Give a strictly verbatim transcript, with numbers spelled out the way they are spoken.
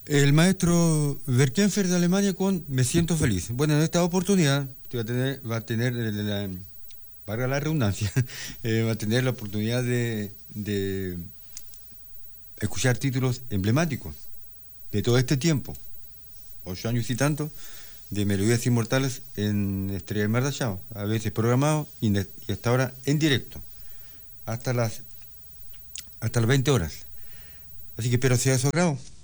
El maestro Berkenfer de Alemania con Me siento feliz. Bueno, en esta oportunidad va a tener, va a tener la, valga la redundancia, eh, va a tener la oportunidad de, de escuchar títulos emblemáticos de todo este tiempo, ocho años y tanto, de Melodías Inmortales en Estrella de Mar de Achao, a veces programado y, ne- y hasta ahora en directo, hasta las, hasta las veinte horas. Así que espero sea de su agrado.